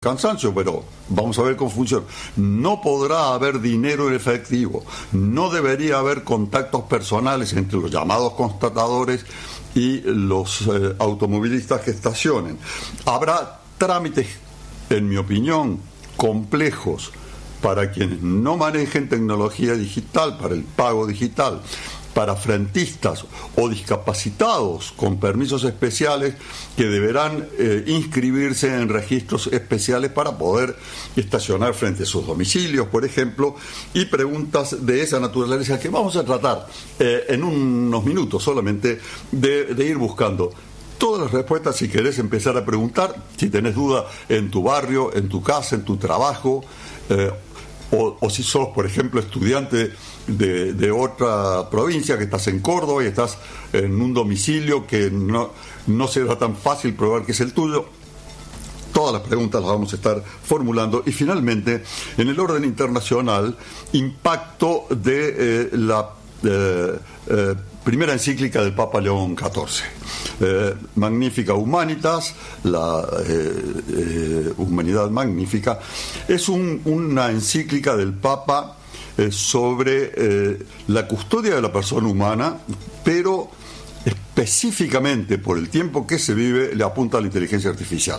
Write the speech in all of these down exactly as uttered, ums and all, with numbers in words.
cansancio, pero vamos a ver cómo funciona. No podrá haber dinero en efectivo, no debería haber contactos personales entre los llamados constatadores y los eh, automovilistas que estacionen. Habrá trámites, en mi opinión, complejos para quienes no manejen tecnología digital, para el pago digital, para frentistas o discapacitados con permisos especiales que deberán eh, inscribirse en registros especiales para poder estacionar frente a sus domicilios, por ejemplo, y preguntas de esa naturaleza que vamos a tratar eh, en unos minutos solamente de, de ir buscando todas las respuestas. Si querés empezar a preguntar, si tenés duda en tu barrio, en tu casa, en tu trabajo, eh, o, o si sos, por ejemplo, estudiante de, de otra provincia, que estás en Córdoba y estás en un domicilio que no, no será tan fácil probar que es el tuyo. Todas las preguntas las vamos a estar formulando. Y finalmente, en el orden internacional, impacto de eh, la eh, eh, primera encíclica del Papa León catorce. Eh, Magnifica Humanitas, la eh, eh, Humanidad Magnífica, es un, una encíclica del Papa eh, sobre eh, la custodia de la persona humana, pero específicamente por el tiempo que se vive le apunta a la inteligencia artificial.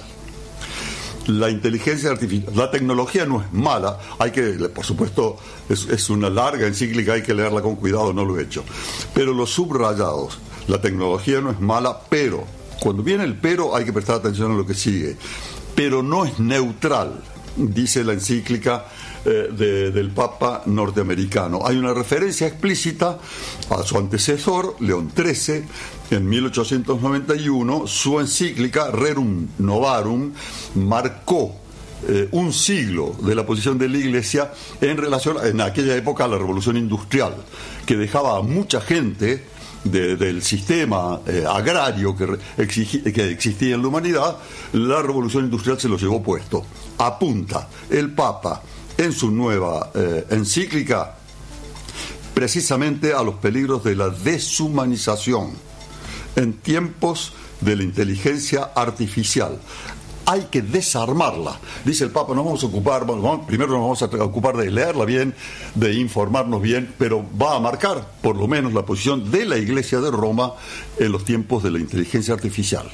La inteligencia artificial, la tecnología no es mala, hay que, por supuesto, es, es una larga encíclica, hay que leerla con cuidado, no lo he hecho. Pero los subrayados, la tecnología no es mala, pero, cuando viene el pero hay que prestar atención a lo que sigue. Pero no es neutral, dice la encíclica eh, de, del Papa norteamericano. Hay una referencia explícita a su antecesor, León trece, en mil ochocientos noventa y uno, su encíclica Rerum Novarum marcó eh, un siglo de la posición de la Iglesia en relación, en aquella época, a la Revolución Industrial, que dejaba a mucha gente de, del sistema eh, agrario que, exigi, que existía en la humanidad. La Revolución Industrial se lo llevó puesto. Apunta el Papa en su nueva eh, encíclica precisamente a los peligros de la deshumanización en tiempos de la inteligencia artificial. Hay que desarmarla. Dice el Papa, nos vamos a ocupar, vamos, primero nos vamos a ocupar de leerla bien, de informarnos bien, pero va a marcar por lo menos la posición de la Iglesia de Roma en los tiempos de la inteligencia artificial.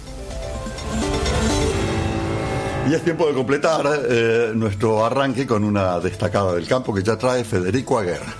Y es tiempo de completar eh, nuestro arranque con una destacada del campo que ya trae Federico Aguerra.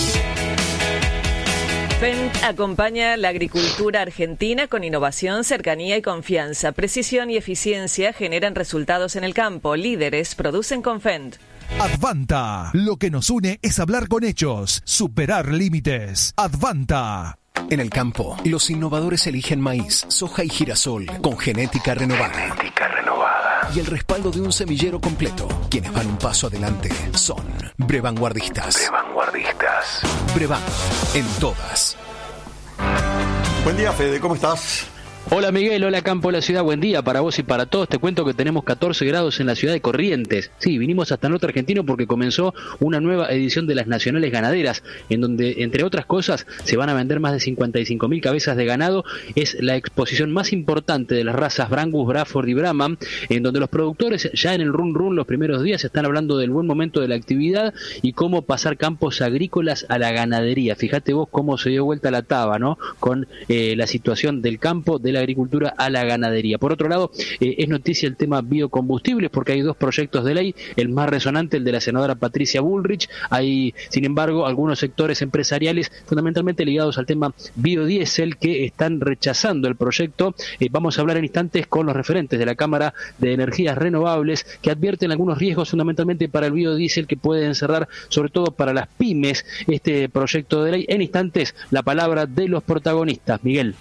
Fendt acompaña la agricultura argentina con innovación, cercanía y confianza. Precisión y eficiencia generan resultados en el campo. Líderes producen con Fendt. Advanta. Lo que nos une es hablar con hechos, superar límites. Advanta. En el campo, los innovadores eligen maíz, soja y girasol con genética renovada. Genética renovada. Y el respaldo de un semillero completo. Quienes van un paso adelante son Brevanguardistas. Brevanguardistas. Brevan, en todas. Buen día, Fede, ¿cómo estás? Hola Miguel, hola Campo de la Ciudad, buen día para vos y para todos. Te cuento que tenemos catorce grados en la ciudad de Corrientes. Sí, vinimos hasta el norte argentino porque comenzó una nueva edición de las Nacionales Ganaderas, en donde, entre otras cosas, se van a vender más de cincuenta y cinco mil cabezas de ganado. Es la exposición más importante de las razas Brangus, Braford y Brahman, en donde los productores ya en el run run los primeros días están hablando del buen momento de la actividad y cómo pasar campos agrícolas a la ganadería. Fíjate vos cómo se dio vuelta la taba, ¿no? Con eh, la situación del campo, de la agricultura a la ganadería. Por otro lado, eh, es noticia el tema biocombustibles porque hay dos proyectos de ley, el más resonante, el de la senadora Patricia Bullrich. Hay, sin embargo, algunos sectores empresariales fundamentalmente ligados al tema biodiesel que están rechazando el proyecto. Eh, vamos a hablar en instantes con los referentes de la Cámara de Energías Renovables que advierten algunos riesgos fundamentalmente para el biodiesel que puede encerrar, sobre todo para las pymes, este proyecto de ley. En instantes, la palabra de los protagonistas. Miguel.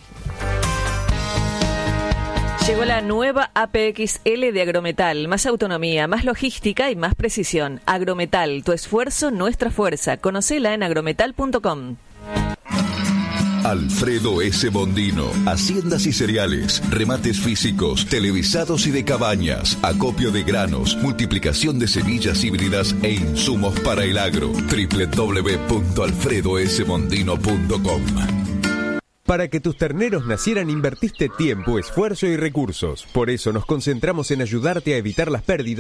Llegó la nueva A P X L de Agrometal, más autonomía, más logística y más precisión. Agrometal, tu esfuerzo, nuestra fuerza. Conocela en agrometal punto com. Alfredo S. Bondino, haciendas y cereales, remates físicos, televisados y de cabañas, acopio de granos, multiplicación de semillas híbridas e insumos para el agro. doble u doble u doble u punto alfredo s bondino punto com. Para que tus terneros nacieran invertiste tiempo, esfuerzo y recursos. Por eso nos concentramos en ayudarte a evitar las pérdidas